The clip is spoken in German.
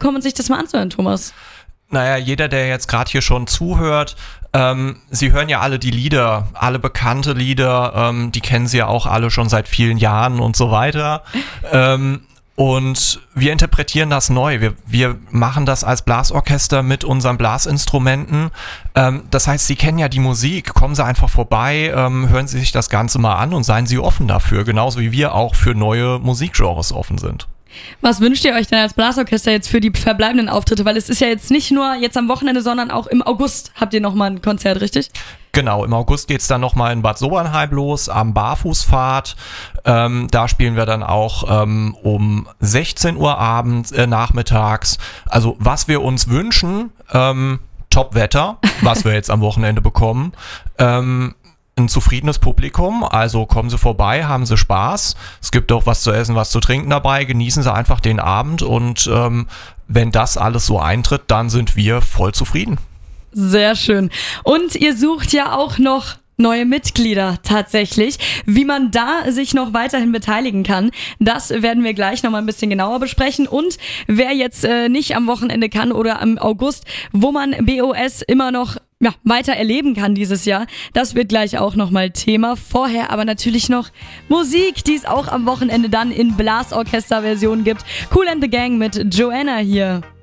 vorbeizukommen und sich das mal anzuhören, Thomas? Naja, jeder, der jetzt gerade hier schon zuhört, Sie hören ja alle die Lieder, alle bekannte Lieder, die kennen Sie ja auch alle schon seit vielen Jahren und so weiter. Und wir interpretieren das neu. Wir machen das als Blasorchester mit unseren Blasinstrumenten. Das heißt, Sie kennen ja die Musik. Kommen Sie einfach vorbei, hören Sie sich das Ganze mal an und seien Sie offen dafür. Genauso wie wir auch für neue Musikgenres offen sind. Was wünscht ihr euch denn als Blasorchester jetzt für die verbleibenden Auftritte? Weil es ist ja jetzt nicht nur jetzt am Wochenende, sondern auch im August habt ihr nochmal ein Konzert, richtig? Genau, im August geht's dann nochmal in Bad Sobernheim los, am Barfußpfad. Da spielen wir dann auch um 16 Uhr nachmittags. Also was wir uns wünschen, Top-Wetter, was wir jetzt am Wochenende bekommen. Ein zufriedenes Publikum, also kommen Sie vorbei, haben Sie Spaß. Es gibt auch was zu essen, was zu trinken dabei. Genießen Sie einfach den Abend und wenn das alles so eintritt, dann sind wir voll zufrieden. Sehr schön. Und ihr sucht ja auch noch neue Mitglieder tatsächlich. Wie man da sich noch weiterhin beteiligen kann, das werden wir gleich nochmal ein bisschen genauer besprechen. Und wer jetzt nicht am Wochenende kann oder im August, wo man BOS immer noch weiter erleben kann dieses Jahr, das wird gleich auch nochmal Thema. Vorher aber natürlich noch Musik, die es auch am Wochenende dann in Blasorchester-Version gibt. Kool and the Gang mit Joanna hier.